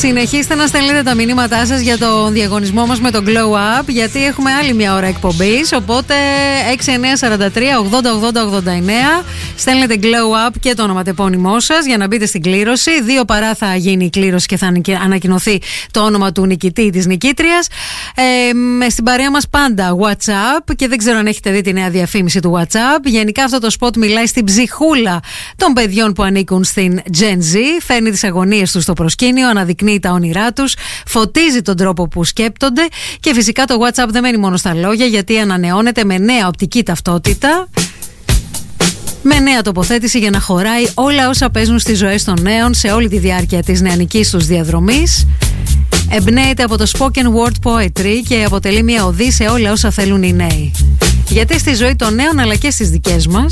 Συνεχίστε να στέλνετε τα μηνύματά σας για τον διαγωνισμό μας με το Glow Up, γιατί έχουμε άλλη μια ώρα εκπομπής. Οπότε 6943-808089 στέλνετε Glow Up και το ονοματεπώνυμό σας για να μπείτε στην κλήρωση. 2 παρά θα γίνει η κλήρωση και θα ανακοινωθεί το όνομα του νικητή ή της νικήτριας. Στην παρέα μας πάντα WhatsApp, και δεν ξέρω αν έχετε δει τη νέα διαφήμιση του WhatsApp. Γενικά αυτό το spot μιλάει στην ψυχούλα των παιδιών που ανήκουν στην Gen Z. Φέρνει τις αγωνίες τους στο προσκήνιο, αναδεικνύει τα όνειρά τους, φωτίζει τον τρόπο που σκέπτονται, και φυσικά το WhatsApp δεν μένει μόνο στα λόγια, γιατί ανανεώνεται με νέα οπτική ταυτότητα, με νέα τοποθέτηση για να χωράει όλα όσα παίζουν στις ζωές των νέων σε όλη τη διάρκεια της νεανικής τους διαδρομής. Εμπνέεται από το spoken word poetry και αποτελεί μια οδή σε όλα όσα θέλουν οι νέοι. Γιατί στη ζωή των νέων, αλλά και στις δικές μας,